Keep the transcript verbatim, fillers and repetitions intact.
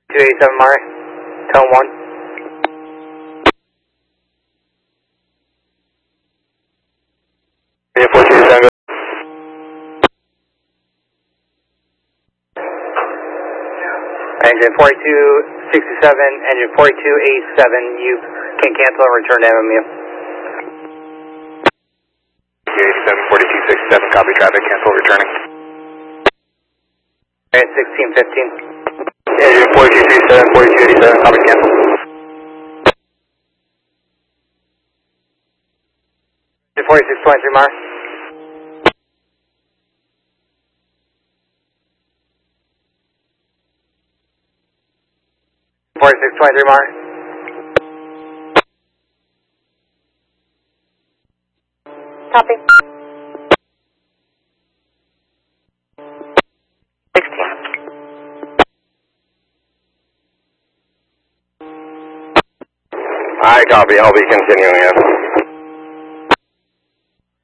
two eighty-seven Mari, tone one. Yeah, four two eighty-seven. Engine forty-two sixty-seven, engine forty-two eighty-seven, you can cancel and return to M M U. eighty-seven, forty-two sixty-seven, copy traffic, cancel, returning. Okay, sixteen fifteen. Engine forty-two sixty-seven, forty-two eighty-seven, copy, cancel. forty-six twenty-three Mars. forty-six twenty-three Mars. Copy. sixteen. I copy, I'll be continuing it.